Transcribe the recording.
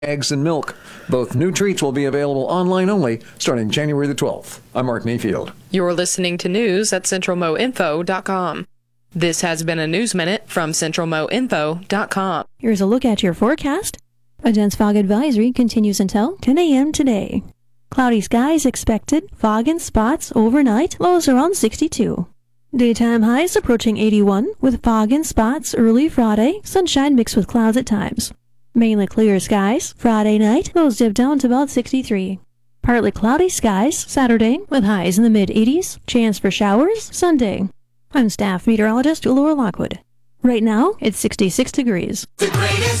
eggs and milk. Both new treats will be available online only starting January the 12th. I'm Mark Mayfield. You're listening to news at centralmoinfo.com. This has been a News Minute from centralmoinfo.com. Here's a look at your forecast. A dense fog advisory continues until 10 a.m. today. Cloudy skies expected, fog in spots overnight, lows around 62. Daytime highs approaching 81, with fog in spots early Friday, sunshine mixed with clouds at times. Mainly clear skies. Friday night, lows dip down to about 63. Partly cloudy skies Saturday, with highs in the mid-80s. Chance for showers Sunday. I'm staff meteorologist Laura Lockwood. Right now, it's 66 degrees. The greatest